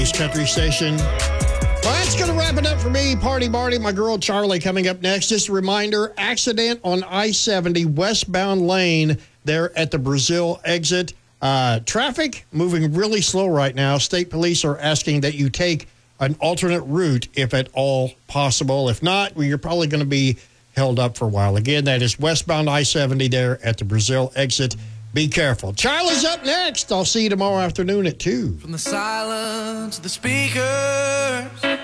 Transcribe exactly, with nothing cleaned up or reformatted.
Oldies Country Station. Well, that's going to wrap it up for me, Party Marty. My girl Charlie coming up next. Just a reminder, accident on I seventy westbound lane there at the Brazil exit. Uh, traffic moving really slow right now. State police are asking that you take an alternate route if at all possible. If not, well, you're probably going to be held up for a while. Again, that is westbound I seventy there at the Brazil exit. Be careful. Charlie's up next. I'll see you tomorrow afternoon at two. From the silence of the speakers